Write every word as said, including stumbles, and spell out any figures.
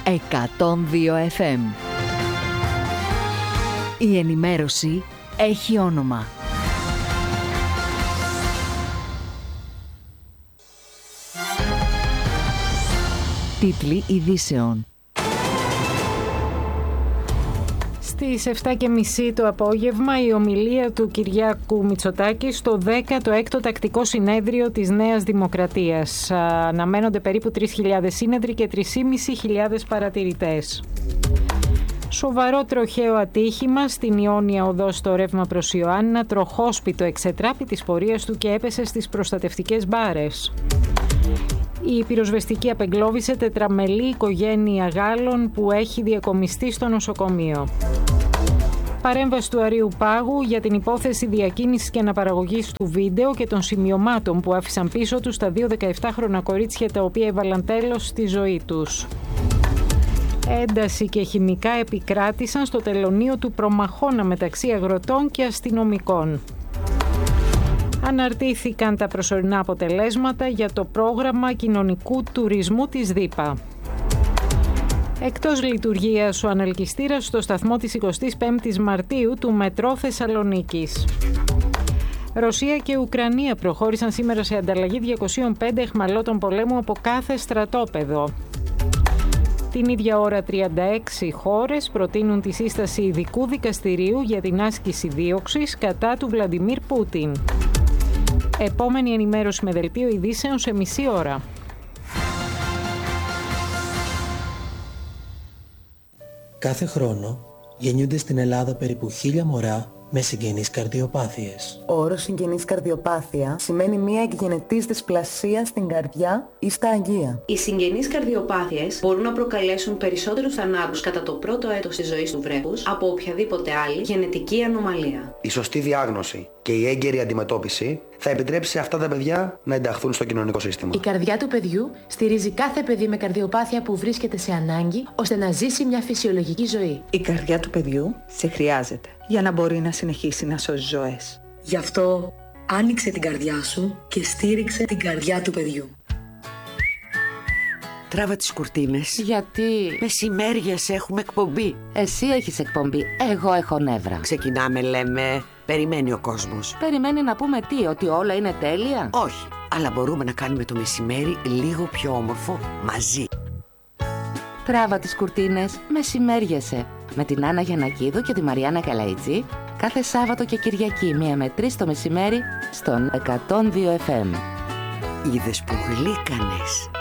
εκατόν δύο εφ εμ. Η ενημέρωση έχει όνομα. Τίτλοι ειδήσεων. Στις επτά και μισή το απόγευμα η ομιλία του Κυριάκου Μητσοτάκη στο δέκατο έκτο τακτικό συνέδριο της Νέας Δημοκρατίας. Αναμένονται περίπου τρεις χιλιάδες σύνεδροι και τρεις χιλιάδες πεντακόσιοι παρατηρητές. Σοβαρό τροχαίο ατύχημα στην Ιόνια οδό στο ρεύμα προς Ιωάννα. Τροχόσπιτο εξετράπη της πορείας του και έπεσε στις προστατευτικές μπάρες. Η πυροσβεστική απεγκλώβησε τετραμελή οικογένεια Γάλλων που έχει διακομιστεί στο νοσοκομείο. Παρέμβαση του Αρείου Πάγου για την υπόθεση διακίνησης και αναπαραγωγής του βίντεο και των σημειωμάτων που άφησαν πίσω τους τα δύο δεκαεπτάχρονα κορίτσια τα οποία έβαλαν τέλος στη ζωή τους. Ένταση και χημικά επικράτησαν στο τελωνείο του Προμαχώνα μεταξύ αγροτών και αστυνομικών. Αναρτήθηκαν τα προσωρινά αποτελέσματα για το πρόγραμμα κοινωνικού τουρισμού της ΔΥΠΑ. Εκτός λειτουργίας ο αναλκυστήρας στο σταθμό της εικοστής πέμπτης Μαρτίου του Μετρό Θεσσαλονίκης. Ρωσία και Ουκρανία προχώρησαν σήμερα σε ανταλλαγή διακοσίων πέντε αιχμαλώτων πολέμου από κάθε στρατόπεδο. Την ίδια ώρα τριάντα έξι χώρες προτείνουν τη σύσταση ειδικού δικαστηρίου για την άσκηση δίωξης κατά του Βλαντιμίρ Πούτιν. Επόμενη ενημέρωση με δελτίο ειδήσεων σε μισή ώρα. Κάθε χρόνο γεννιούνται στην Ελλάδα περίπου χίλια μωρά με συγγενείς καρδιοπάθειες. Ο όρος συγγενής καρδιοπάθεια σημαίνει μία εκγενετής δυσπλασία στην καρδιά ή στα αγγεία. Οι συγγενείς καρδιοπάθειες μπορούν να προκαλέσουν περισσότερους θανάτους κατά το πρώτο έτος της ζωής του βρέφους από οποιαδήποτε άλλη γενετική ανομαλία. Η σωστή διάγνωση και η έγκαιρη αντιμετώπιση θα επιτρέψει σε αυτά τα παιδιά να ενταχθούν στο κοινωνικό σύστημα. Η καρδιά του παιδιού στηρίζει κάθε παιδί με καρδιοπάθεια που βρίσκεται σε ανάγκη ώστε να ζήσει μια φυσιολογική ζωή. Η καρδιά του παιδιού σε χρειάζεται για να μπορεί να συνεχίσει να σώζει ζωές. Γι' αυτό άνοιξε την καρδιά σου και στήριξε την καρδιά του παιδιού. Τράβα τις κουρτίνες. Γιατί? Μεσημέριες έχουμε εκπομπή. Εσύ έχεις εκπομπή, εγώ έχω νεύρα. Ξεκινάμε λέμε, περιμένει ο κόσμος. Περιμένει να πούμε τι, ότι όλα είναι τέλεια? Όχι, αλλά μπορούμε να κάνουμε το μεσημέρι λίγο πιο όμορφο μαζί. Τράβα τις κουρτίνες, μεσημέριεσαι. Με την Άννα Γιαννακίδου και τη Μαριάννα Καλαϊτζή κάθε Σάββατο και Κυριακή μία με τρεις το μεσημέρι στον εκατόν δύο εφ εμ. Είδες που γλύκανες.